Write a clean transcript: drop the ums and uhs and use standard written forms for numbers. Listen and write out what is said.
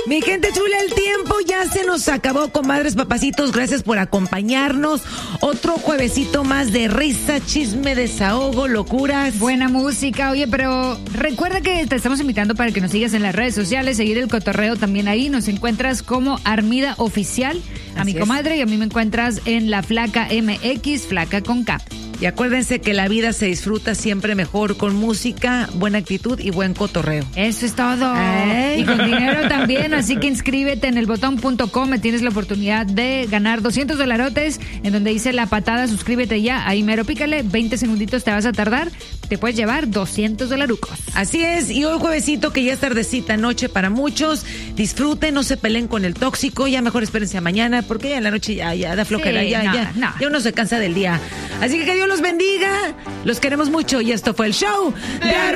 Mi gente chula, el tiempo ya se nos acabó, comadres, papacitos. Gracias por acompañarnos. Otro juevesito más de risa, chisme, desahogo, locuras. Buena música. Oye, pero recuerda que te estamos invitando para que nos sigas en las redes sociales, seguir el cotorreo también ahí. Nos encuentras como Armida Oficial, a mi comadre, y a mí me encuentras en La Flaca MX, Flaca con K. Y acuérdense que la vida se disfruta siempre mejor con música, buena actitud y buen cotorreo. Eso es todo. Y con dinero también, así que inscríbete en elbotón.com, tienes la oportunidad de ganar $200, en donde dice la patada, suscríbete ya, ahí mero pícale, 20 segunditos te vas a tardar, te puedes llevar $200. Así es, y hoy juevesito, que ya es tardecita noche para muchos, disfruten, no se peleen con el tóxico, ya mejor espérense a mañana, porque ya en la noche ya da flojera, Sí, ya uno se cansa del día. Así que Dios los bendiga, los queremos mucho y esto fue el show de